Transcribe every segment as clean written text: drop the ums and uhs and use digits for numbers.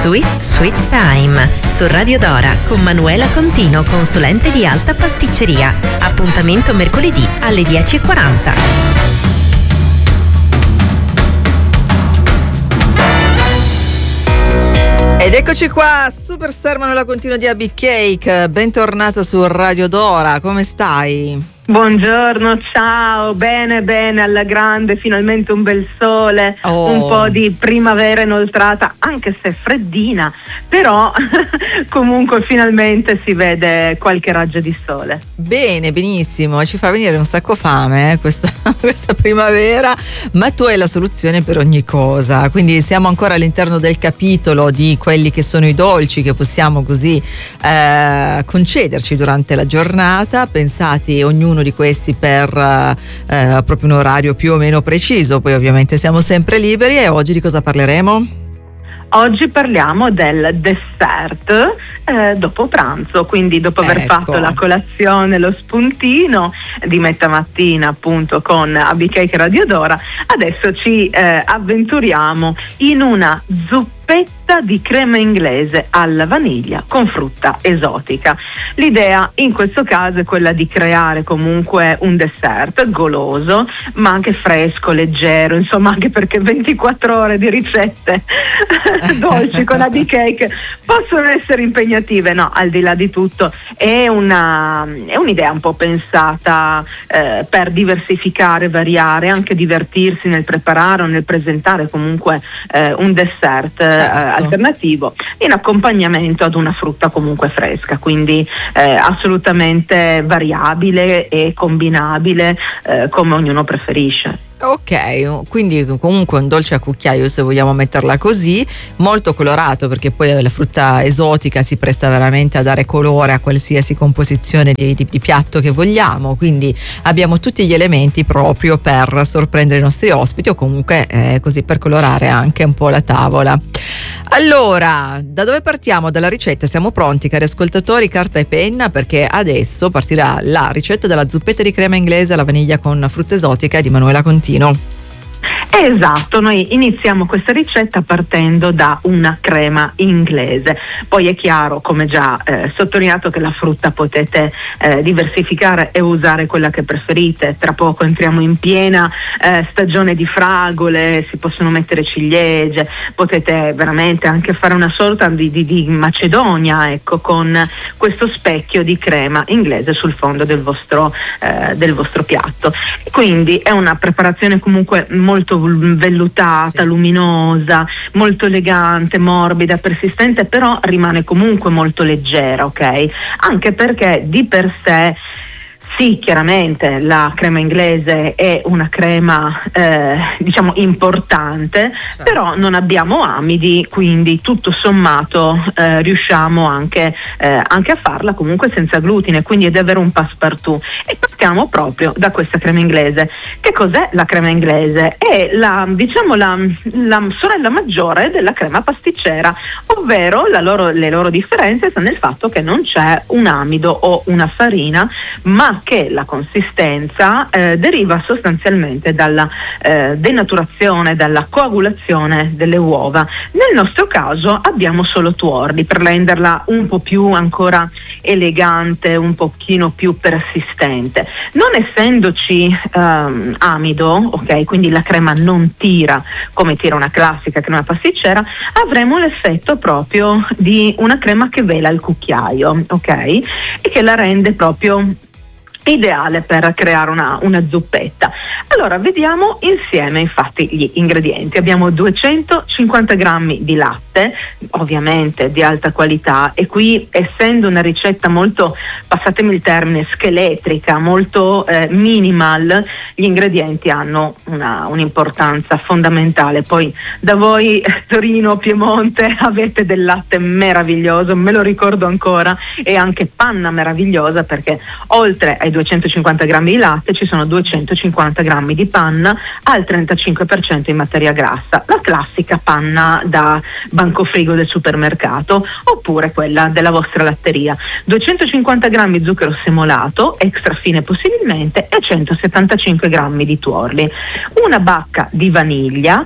Sweet Sweet Time su Radio Dora con Manuela Contino, consulente di alta pasticceria. Appuntamento mercoledì alle 10:40. Ed eccoci qua, Superstar Manuela Contino di AB Cake, bentornata su Radio Dora, come stai? Buongiorno, ciao, bene, alla grande, finalmente un bel sole, un po' di primavera inoltrata, anche se freddina, però comunque finalmente si vede qualche raggio di sole. Bene, benissimo, ci fa venire un sacco fame questa primavera, ma tu hai la soluzione per ogni cosa, quindi siamo ancora all'interno del capitolo di quelli che sono i dolci che possiamo così concederci durante la giornata, pensati ognuno di questi per proprio un orario più o meno preciso, poi ovviamente siamo sempre liberi. E oggi di cosa parleremo? Oggi parliamo del dessert dopo pranzo, quindi dopo aver fatto la colazione, lo spuntino di metà mattina appunto con AB Cake Radio Dora, adesso ci avventuriamo in una zuppetta di crema inglese alla vaniglia con frutta esotica. L'idea in questo caso è quella di creare comunque un dessert goloso ma anche fresco, leggero, insomma, anche perché 24 ore di ricette dolci con AB Cake possono essere impegnative. No, al di là di tutto è un'idea un po' pensata per diversificare, variare, anche divertirsi nel preparare o nel presentare comunque un dessert alternativo in accompagnamento ad una frutta comunque fresca, quindi assolutamente variabile e combinabile come ognuno preferisce. Ok, quindi comunque un dolce a cucchiaio, se vogliamo metterla così, molto colorato, perché poi la frutta esotica si presta veramente a dare colore a qualsiasi composizione di piatto che vogliamo, quindi abbiamo tutti gli elementi proprio per sorprendere i nostri ospiti o comunque così per colorare anche un po' la tavola. Allora, da dove partiamo? Dalla ricetta? Siamo pronti, cari ascoltatori, carta e penna, perché adesso partirà la ricetta della zuppetta di crema inglese alla vaniglia con frutta esotica di Manuela Contino. Esatto, noi iniziamo questa ricetta partendo da una crema inglese, poi è chiaro, come già sottolineato, che la frutta potete diversificare e usare quella che preferite. Tra poco entriamo in piena stagione di fragole, si possono mettere ciliegie, potete veramente anche fare una sorta di macedonia, ecco, con questo specchio di crema inglese sul fondo del vostro piatto. Quindi è una preparazione comunque molto vellutata, luminosa, molto elegante, morbida, persistente, però rimane comunque molto leggera, ok? Anche perché di per sé sì, chiaramente la crema inglese è una crema diciamo importante, certo, però non abbiamo amidi, quindi tutto sommato riusciamo anche a farla comunque senza glutine, quindi è davvero un passepartout. E partiamo proprio da questa crema inglese. Che cos'è la crema inglese? È la sorella maggiore della crema pasticcera, ovvero le loro differenze stanno nel fatto che non c'è un amido o una farina, ma che la consistenza deriva sostanzialmente dalla denaturazione, dalla coagulazione delle uova. Nel nostro caso abbiamo solo tuorli per renderla un po' più ancora elegante, un pochino più persistente. Non essendoci amido, ok, quindi la crema non tira come tira una classica crema pasticcera, avremo l'effetto proprio di una crema che vela il cucchiaio, ok, e che la rende proprio ideale per creare una zuppetta. Allora vediamo insieme infatti gli ingredienti. Abbiamo 250 grammi di latte, ovviamente di alta qualità, e qui, essendo una ricetta molto, passatemi il termine, scheletrica, molto minimal, gli ingredienti hanno un'importanza fondamentale. Poi da voi Torino, Piemonte, avete del latte meraviglioso, me lo ricordo ancora, e anche panna meravigliosa, perché oltre ai 250 grammi di latte ci sono 250 grammi di panna al 35% in materia grassa, la classica panna da bancofrigo del supermercato oppure quella della vostra latteria. 250 grammi di zucchero semolato, extra fine possibilmente, e 175 grammi di tuorli, una bacca di vaniglia,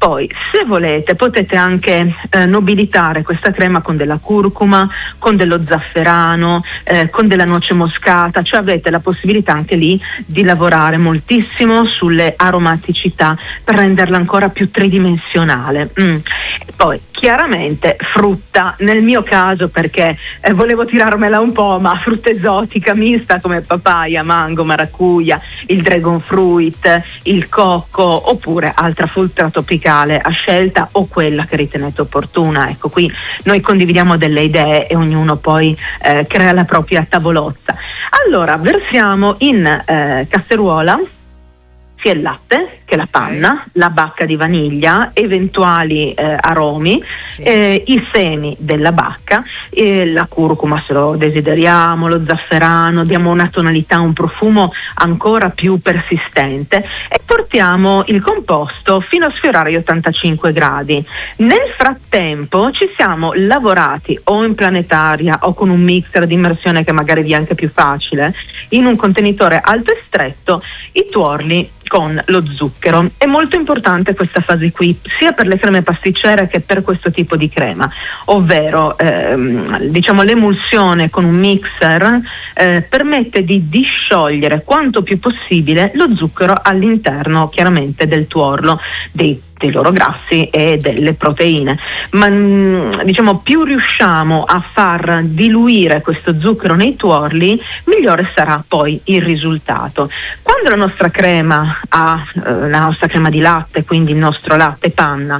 Poi, se volete, potete anche nobilitare questa crema con della curcuma, con dello zafferano, con della noce moscata, cioè avete la possibilità anche lì di lavorare moltissimo sulle aromaticità per renderla ancora più tridimensionale. Poi, chiaramente, frutta, nel mio caso perché volevo tirarmela un po', ma frutta esotica mista come papaya, mango, maracuja, il dragon fruit, il cocco, oppure altra frutta tropicale a scelta o quella che ritenete opportuna. Ecco, qui noi condividiamo delle idee e ognuno poi crea la propria tavolozza. Allora, versiamo in casseruola sia il latte che la panna, la bacca di vaniglia, eventuali aromi, i semi della bacca, la curcuma se lo desideriamo, lo zafferano, diamo una tonalità, un profumo ancora più persistente e portiamo il composto fino a sfiorare gli 85 gradi. Nel frattempo ci siamo lavorati o in planetaria o con un mixer di immersione che magari vi è anche più facile, in un contenitore alto e stretto, i tuorli con lo zucchero. È molto importante questa fase qui, sia per le creme pasticcere che per questo tipo di crema, ovvero diciamo l'emulsione con un mixer permette di disciogliere quanto più possibile lo zucchero all'interno chiaramente del tuorlo, dei loro grassi e delle proteine, ma diciamo più riusciamo a far diluire questo zucchero nei tuorli, migliore sarà poi il risultato. Quando la nostra crema la nostra crema di latte, quindi il nostro latte panna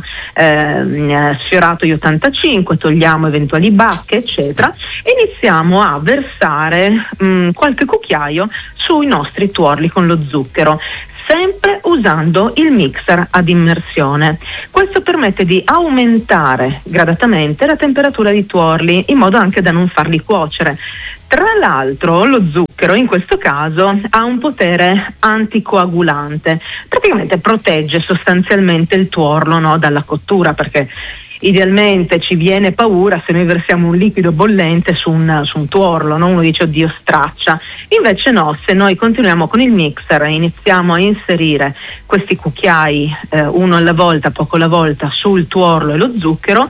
sfiorato gli 85, togliamo eventuali bacche eccetera e iniziamo a versare qualche cucchiaio sui nostri tuorli con lo zucchero, sempre usando il mixer ad immersione. Questo permette di aumentare gradatamente la temperatura dei tuorli in modo anche da non farli cuocere. Tra l'altro lo zucchero in questo caso ha un potere anticoagulante, praticamente protegge sostanzialmente il tuorlo, no, dalla cottura, perché idealmente ci viene paura se noi versiamo un liquido bollente su un tuorlo, no? Uno dice oddio straccia, invece no, se noi continuiamo con il mixer e iniziamo a inserire questi cucchiai uno alla volta, poco alla volta sul tuorlo e lo zucchero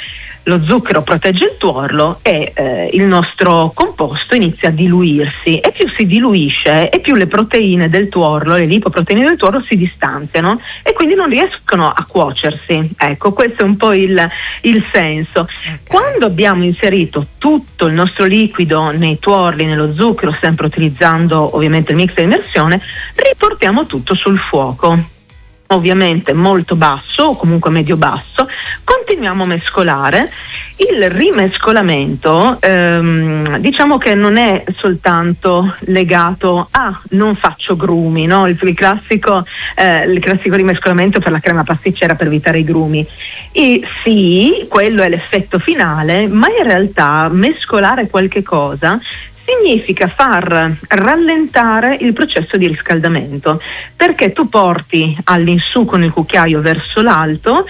protegge il tuorlo e il nostro composto inizia a diluirsi, e più si diluisce e più le proteine del tuorlo, le lipoproteine del tuorlo si distanziano e quindi non riescono a cuocersi. Ecco, questo è un po' il senso. Okay. Quando abbiamo inserito tutto il nostro liquido nei tuorli, nello zucchero, sempre utilizzando ovviamente il mix di immersione, riportiamo tutto sul fuoco, ovviamente molto basso o comunque medio basso, continuiamo a mescolare. Il rimescolamento diciamo che non è soltanto legato a non faccio grumi, no? il classico rimescolamento per la crema pasticcera per evitare i grumi, e sì, quello è l'effetto finale, ma in realtà mescolare qualche cosa significa far rallentare il processo di riscaldamento, perché tu porti all'insù con il cucchiaio verso l'alto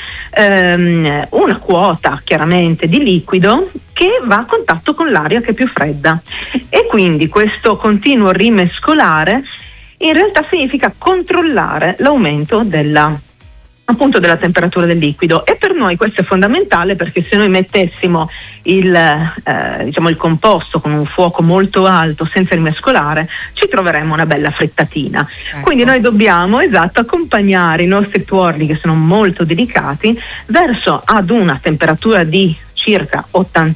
una quota chiaramente di liquido che va a contatto con l'aria che è più fredda, e quindi questo continuo rimescolare in realtà significa controllare l'aumento della temperatura del liquido, e per noi questo è fondamentale, perché se noi mettessimo il composto con un fuoco molto alto senza rimescolare ci troveremmo una bella frittatina. Ecco. Quindi noi dobbiamo accompagnare i nostri tuorli, che sono molto delicati, verso ad una temperatura di circa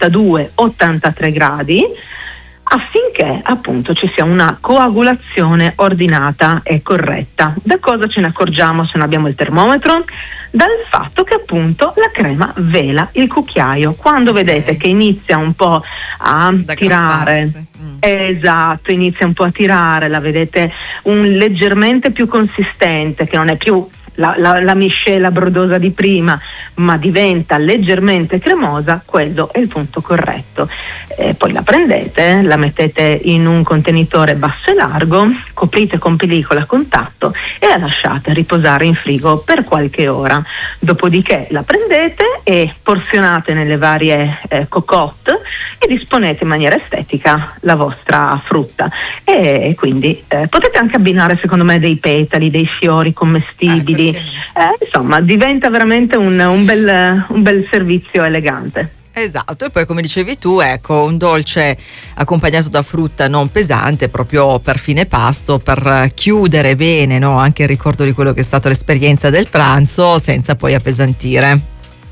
82-83 gradi, affinché appunto ci sia una coagulazione ordinata e corretta. Da cosa ce ne accorgiamo se non abbiamo il termometro? Dal fatto che appunto la crema vela il cucchiaio. Quando vedete che inizia un po' a tirare, esatto, inizia un po' a tirare, la vedete leggermente più consistente, che non è più la miscela brodosa di prima, ma diventa leggermente cremosa, quello è il punto corretto. Poi la prendete, la mettete in un contenitore basso e largo, coprite con pellicola a contatto e la lasciate riposare in frigo per qualche ora. Dopodiché la prendete e porzionate nelle varie cocotte e disponete in maniera estetica la vostra frutta. E quindi potete anche abbinare, secondo me, dei petali, dei fiori commestibili. quindi insomma diventa veramente un bel servizio elegante. Esatto, e poi come dicevi tu, ecco, un dolce accompagnato da frutta non pesante, proprio per fine pasto, per chiudere bene, no? Anche il ricordo di quello che è stata l'esperienza del pranzo, senza poi appesantire.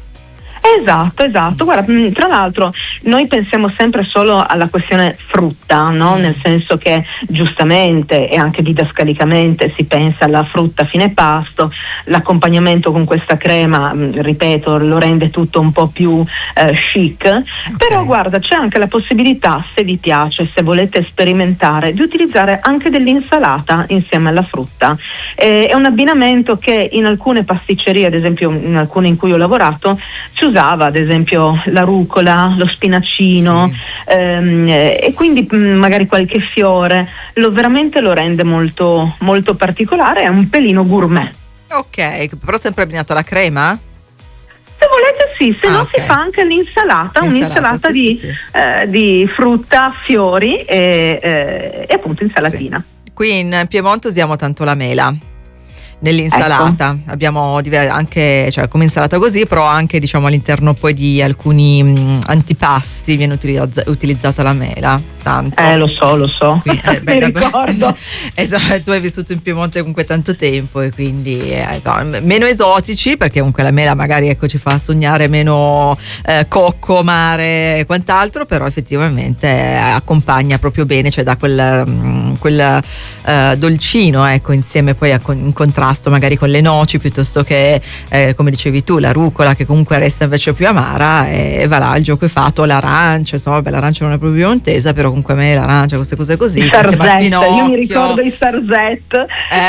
Esatto. Guarda, tra l'altro noi pensiamo sempre solo alla questione frutta, no? Nel senso che giustamente e anche didascalicamente si pensa alla frutta a fine pasto, l'accompagnamento con questa crema, ripeto, lo rende tutto un po' più chic, però guarda, c'è anche la possibilità, se vi piace, se volete sperimentare, di utilizzare anche dell'insalata insieme alla frutta. È un abbinamento che in alcune pasticcerie, ad esempio in alcune in cui ho lavorato, si usava ad esempio la rucola, lo spinacino, e quindi magari qualche fiore, veramente lo rende molto, molto particolare, è un pelino gourmet. Ok, però sempre abbinato alla crema? Se volete sì, se no si fa anche l'insalata, un'insalata di frutta, fiori e appunto insalatina. Qui in Piemonte usiamo tanto la mela nell'insalata, abbiamo anche, cioè come insalata così, però anche diciamo all'interno poi di alcuni antipasti viene utilizzata la mela tanto. Lo so. Quindi, mi ricordo. Esatto, tu hai vissuto in Piemonte comunque tanto tempo e quindi meno esotici, perché comunque la mela magari ecco ci fa sognare meno cocco, mare e quant'altro, però effettivamente accompagna proprio bene, cioè dà quel dolcino, ecco, insieme poi in contrasto magari con le noci, piuttosto che come dicevi tu la rucola, che comunque resta invece più amara, e va là il gioco è fatto. L'arancia, insomma, l'arancia non è proprio piemontese, però comunque a me l'arancia, queste cose così, io mi ricordo i sarzette,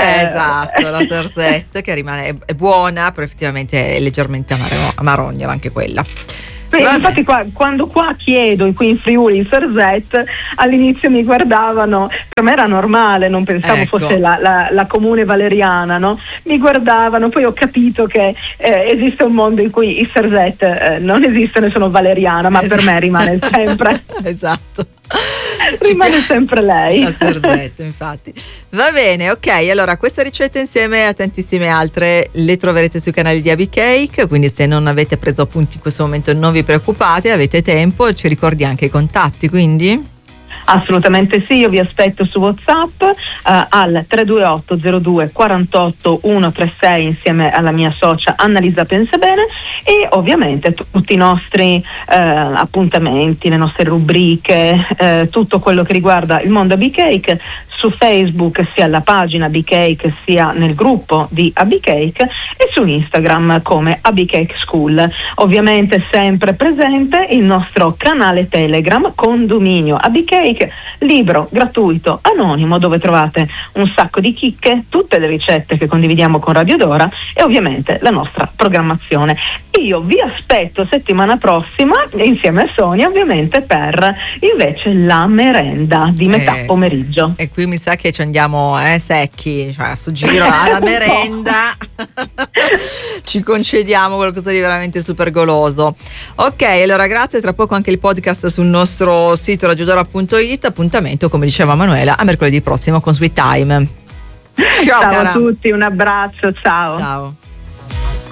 esatto, la sarzette che rimane è buona, però effettivamente è leggermente amarognola anche quella. Infatti quando qua chiedo qui in Friuli il sarzette, all'inizio mi guardavano, per me era normale, non pensavo fosse la comune valeriana, no? Mi guardavano, poi ho capito che esiste un mondo in cui il sarzette non esistono e sono valeriana, ma per me rimane sempre esatto, rimane sempre lei, la sarzette, infatti. Va bene, ok, allora questa ricetta insieme a tantissime altre le troverete sui canali di Abby Cake, quindi se non avete preso appunti in questo momento non vi preoccupate, avete tempo. Ci ricordi anche i contatti, quindi? Assolutamente sì, io vi aspetto su WhatsApp al 328 02 48 136 insieme alla mia socia Annalisa Pensabene, e ovviamente tutti i nostri appuntamenti, le nostre rubriche, tutto quello che riguarda il mondo Abby Cake su Facebook, sia alla pagina Abby Cake sia nel gruppo di Abby Cake, e su Instagram come Abby Cake School. Ovviamente sempre presente il nostro canale Telegram con dominio Abby Cake, libero, gratuito, anonimo, dove trovate un sacco di chicche, tutte le ricette che condividiamo con Radio Dora e ovviamente la nostra programmazione. Io vi aspetto settimana prossima insieme a Sonia, ovviamente, per invece la merenda di metà pomeriggio. E qui mi sa che ci andiamo secchi, cioè sto giro alla merenda ci concediamo qualcosa di veramente super goloso. Ok, allora grazie, tra poco anche il podcast sul nostro sito radiodora.it. Appuntamento, come diceva Manuela, a mercoledì prossimo con Sweet Time. Ciao a tutti, un abbraccio, ciao.